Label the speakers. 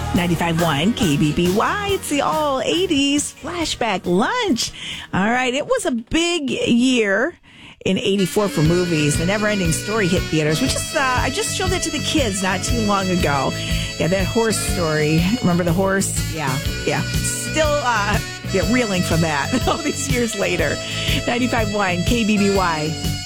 Speaker 1: 95.1 KBBY. It's the all 80s flashback lunch. All right. It was a big year in 84 for movies. The Never Ending Story hit theaters. I just showed that to the kids not too long ago. Yeah, that horse story. Remember the horse? Yeah. Still reeling from that all these years later. 95.1 KBBY.